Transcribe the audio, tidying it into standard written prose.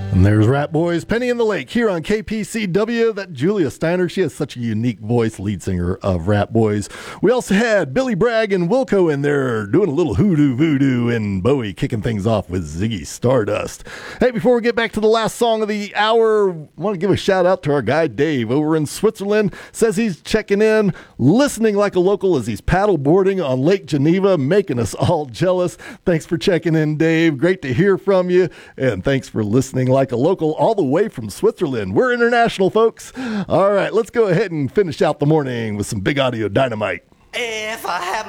And there's Rat Boys, Penny in the Lake, here on KPCW. That Julia Steiner, she has such a unique voice, lead singer of Rat Boys. We also had Billy Bragg and Wilco in there doing a little hoodoo voodoo, and Bowie kicking things off with Ziggy Stardust. Hey, before we get back to the last song of the hour, I want to give a shout out to our guy Dave over in Switzerland. Says he's checking in, listening like a local as he's paddle boarding on Lake Geneva, making us all jealous. Thanks for checking in, Dave. Great to hear from you, and thanks for listening like a local all the way from Switzerland. We're international, folks. All right, let's go ahead and finish out the morning with some Big Audio Dynamite. If I had